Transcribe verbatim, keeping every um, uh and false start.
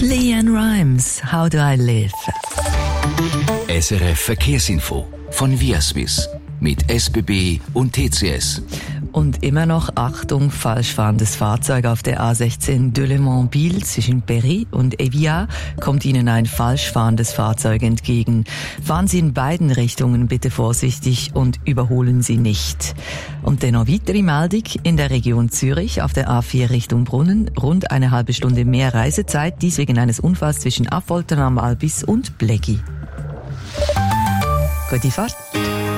LeAnn Rimes, How Do I Live? S R F Verkehrsinfo von Viaswiss mit S B B und T C S. Und immer noch Achtung, falsch fahrendes Fahrzeug auf der A sechzehn Delémont-Biel zwischen Berry und Éviat kommt Ihnen ein falsch fahrendes Fahrzeug entgegen. Fahren Sie in beiden Richtungen bitte vorsichtig und überholen Sie nicht. Und dennoch weitere Meldung in der Region Zürich auf der A vier Richtung Brunnen. Rund eine halbe Stunde mehr Reisezeit, dies wegen eines Unfalls zwischen Affoltern am Albis und Bleggi. Gute Fahrt.